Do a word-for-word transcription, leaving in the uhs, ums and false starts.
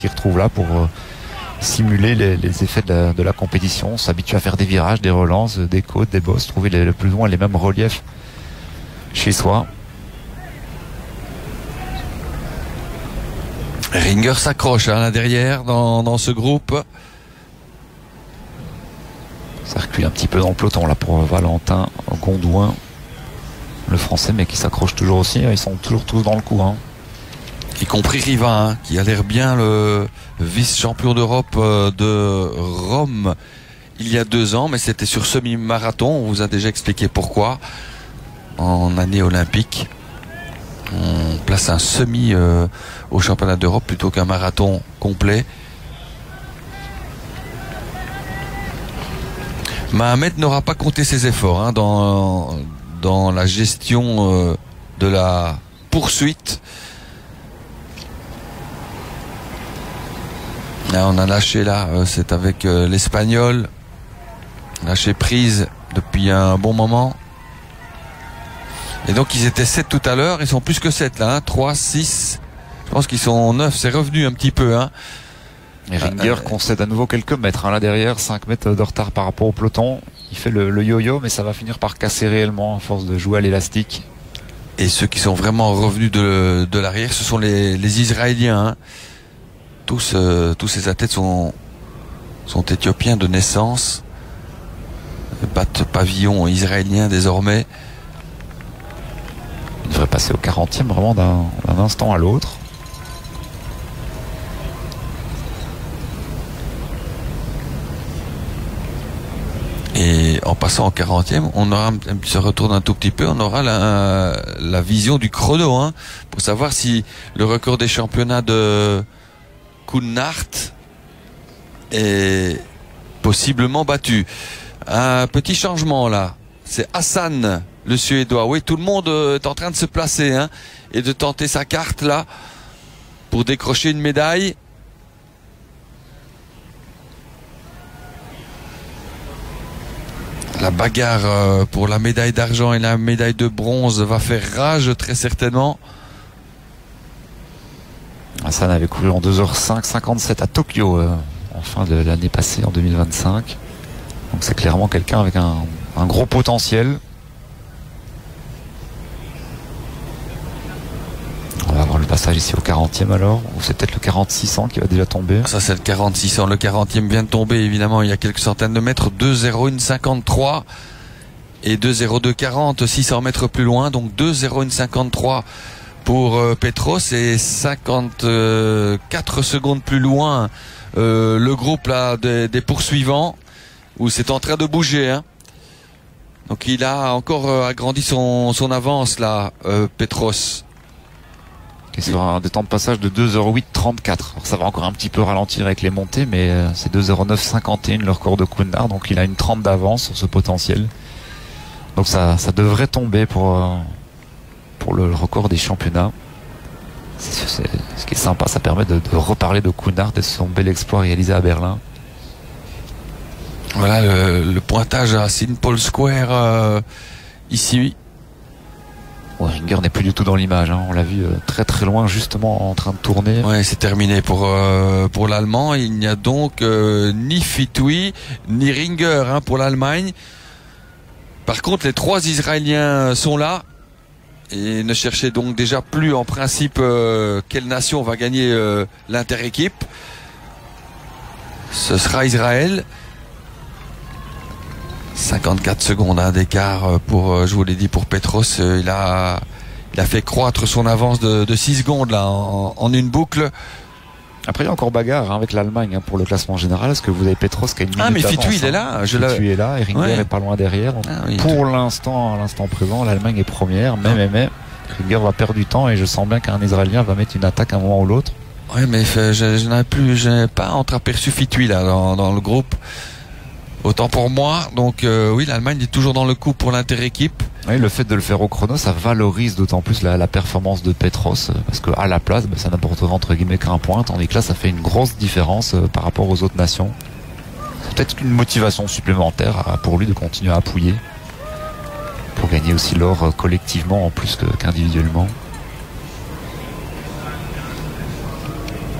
qui retrouve là pour euh, simuler les, les effets de la, de la compétition, s'habituer à faire des virages, des relances, des côtes, des bosses, trouver les, le plus loin les mêmes reliefs chez soi. Ringer s'accroche hein, là derrière dans, dans ce groupe. Ça recule un petit peu dans le peloton là pour Valentin Gondouin, le français, mais qui s'accroche toujours aussi. Ils sont toujours tous dans le coup. Hein. Y compris Riva, hein, qui a l'air bien le vice-champion d'Europe de Rome il y a deux ans, mais c'était sur semi-marathon. On vous a déjà expliqué pourquoi. En année olympique, on place un semi euh, au championnat d'Europe plutôt qu'un marathon complet. Mahamed n'aura pas compté ses efforts hein, dans, dans la gestion euh, de la poursuite. Là, on a lâché là, euh, c'est avec euh, l'Espagnol. Lâché prise depuis un bon moment. Et donc ils étaient sept tout à l'heure, ils sont plus que sept là, hein, trois, six, je pense qu'ils sont neuf, c'est revenu un petit peu. Hein. Et Ringer euh, concède à nouveau quelques mètres hein, là derrière, cinq mètres de retard par rapport au peloton. Il fait le, le yo-yo, mais ça va finir par casser réellement à force de jouer à l'élastique. Et ceux qui sont vraiment revenus de, de l'arrière, ce sont les, les Israéliens. Hein. Tous, euh, tous ces athlètes sont, sont éthiopiens de naissance, battent pavillon israélien désormais. Il devrait passer au quarantième vraiment d'un instant à l'autre. Et en passant au quarantième, on aura, se retourne un tout petit peu, on aura la, la vision du chrono, hein, pour savoir si le record des championnats de Kuhnart est possiblement battu. Un petit changement là, c'est Hassan, le Suédois. Oui, tout le monde est en train de se placer hein, et de tenter sa carte là pour décrocher une médaille. La bagarre pour la médaille d'argent et la médaille de bronze va faire rage très certainement. Hassan avait couru en deux heures cinq cinquante-sept à Tokyo euh, en fin de l'année passée, en deux mille vingt-cinq. Donc c'est clairement quelqu'un avec un, un gros potentiel. On va voir le passage ici au quarantième alors, ou c'est peut-être le quarante-six cents qui va déjà tomber. Ça c'est le quarante-six cents, le quarantième vient de tomber évidemment il y a quelques centaines de mètres, deux zéro un cinquante-trois et deux zéro deux quarante, six cents mètres plus loin, donc deux zéro un cinquante-trois pour euh, Petros et cinquante-quatre secondes plus loin euh, le groupe là des, des poursuivants où c'est en train de bouger hein. Donc il a encore euh, agrandi son, son avance là euh, Petros. Et sur un des temps de passage de deux zéro huit trente-quatre. Alors ça va encore un petit peu ralentir avec les montées, mais euh, c'est deux zéro neuf cinquante et un le record de Kuhnart, donc il a une trente d'avance sur ce potentiel. Donc ça, ça devrait tomber pour, euh, pour le, le record des championnats. C'est, c'est, ce qui est sympa, ça permet de, de reparler de Kuhnart et de son bel exploit réalisé à Berlin. Voilà le, le pointage à Saint Paul Square euh, ici. Ringer n'est plus du tout dans l'image, hein. On l'a vu euh, très très loin justement en train de tourner. Ouais, c'est terminé pour euh, pour l'Allemand. Il n'y a donc euh, ni Fitoui ni Ringer hein, pour l'Allemagne. Par contre, les trois Israéliens sont là et ne cherchez donc déjà plus en principe euh, quelle nation va gagner euh, l'inter-équipe. Ce sera Israël. cinquante-quatre secondes hein, d'écart pour, je vous l'ai dit, pour Petros. Il a, il a fait croître son avance de, de six secondes là en, en une boucle. Après il y a encore bagarre hein, avec l'Allemagne hein, pour le classement général. Est-ce que vous avez Petros qui a une minute Ah mais Fitoui il hein. est là. Je Fitoui est là et Ringer ouais. est pas loin derrière. Donc, ah, oui, pour tout... l'instant, à l'instant présent, l'Allemagne est première. Mais, mais, mais Ringer va perdre du temps et je sens bien qu'un Israélien va mettre une attaque à un moment ou l'autre. Oui mais je, je n'ai plus, je n'ai pas entreaperçu Fitoui là dans, dans le groupe. Autant pour moi, donc euh, oui, l'Allemagne est toujours dans le coup pour l'inter-équipe. Oui, le fait de le faire au chrono, ça valorise d'autant plus la, la performance de Petros, parce que à la place, bah, ça n'apportera entre guillemets qu'un point, tandis que là, ça fait une grosse différence euh, par rapport aux autres nations. C'est peut-être une motivation supplémentaire à, pour lui de continuer à appuyer, pour gagner aussi l'or euh, collectivement en plus que, qu'individuellement.